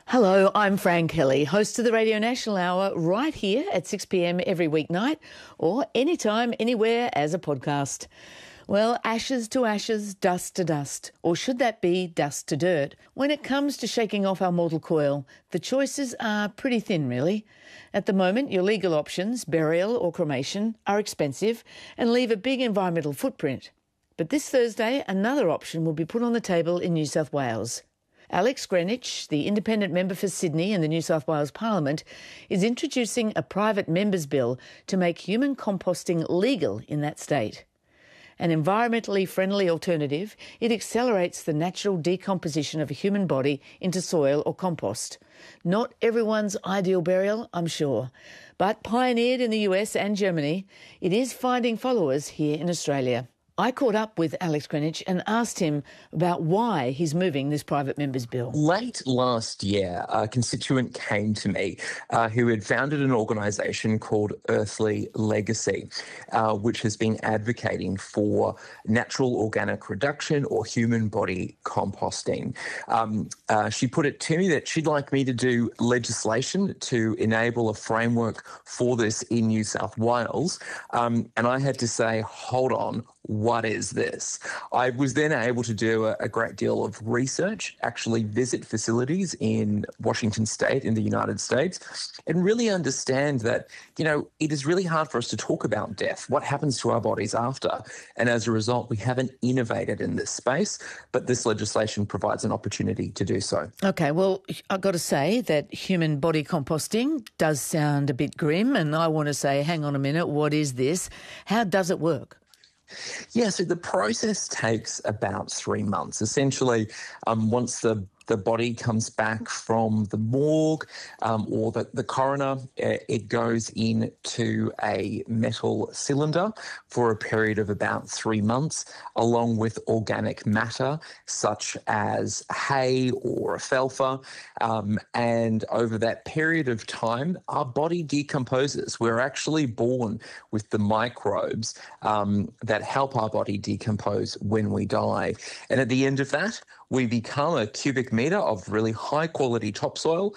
Hello, I'm Fran Kelly, host of the Radio National Hour, right here at 6 p.m. every weeknight, or anytime, anywhere as a podcast. Well, ashes to ashes, dust to dust, or should that be dust to dirt? When it comes to shaking off our mortal coil, the choices are pretty thin, really. At the moment, your legal options, burial or cremation, are expensive and leave a big environmental footprint. But this Thursday, another option will be put on the table in New South Wales. Alex Greenwich, the independent member for Sydney in the New South Wales Parliament, is introducing a private members' bill to make human composting legal in that state. An environmentally friendly alternative, it accelerates the natural decomposition of a human body into soil or compost. Not everyone's ideal burial, I'm sure, but pioneered in the US and Germany, it is finding followers here in Australia. I caught up with Alex Greenwich and asked him about why he's moving this private members' bill. Late last year, a constituent came to me who had founded an organisation called Earthly Legacy, which has been advocating for natural organic reduction or human body composting. She put it to me that she'd like me to do legislation to enable a framework for this in New South Wales. And I had to say, hold on, what is this? I was then able to do a great deal of research, actually visit facilities in Washington State in the United States, and really understand that, it is really hard for us to talk about death, what happens to our bodies after. And as a result, we haven't innovated in this space, but this legislation provides an opportunity to do so. Okay, well, I've got to say that human body composting does sound a bit grim, and I want to say, hang on a minute, what is this? How does it work? Yeah, so the process takes about 3 months. Essentially, once the body comes back from the morgue or the coroner, it goes into a metal cylinder for a period of about 3 months, along with organic matter such as hay or alfalfa. And over that period of time, our body decomposes. We're actually born with the microbes that help our body decompose when we die. And at the end of that, we become a cubic metre of really high quality topsoil